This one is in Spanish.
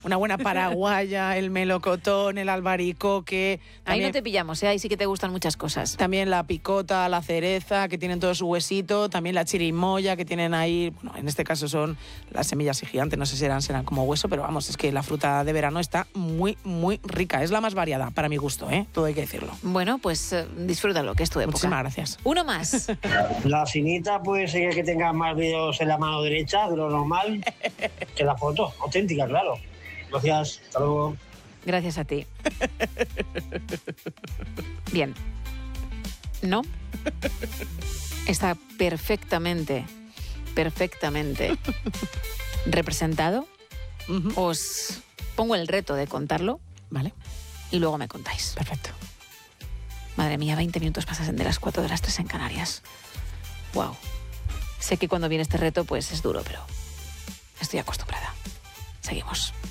Una buena paraguaya, el melocotón, el albaricoque. Ahí no te pillamos, ¿eh? Ahí sí que te gustan muchas cosas. También la picota, la cereza, que tienen todo su huesito. También la chirimoya, que tienen ahí... Bueno, en este caso son las semillas gigantes, no sé si serán como hueso, pero vamos, es que la fruta de verano está muy, muy rica. Es la más variada, para mi gusto, ¿eh? Todo hay que decirlo. Bueno, pues disfrútalo, que es tu época. Muchísimas gracias. Uno más. La finita puede ser que tenga más dedos en la mano derecha de lo normal que la foto, auténtica, claro. Gracias, hasta luego. Gracias a ti. Bien. ¿No? Está perfectamente representado. Os pongo el reto de contarlo, ¿vale? Y luego me contáis. Perfecto. Madre mía, 20 minutos pasan de las 4 de las 3 en Canarias. Wow. Sé que cuando viene este reto pues es duro, pero estoy acostumbrada. Seguimos.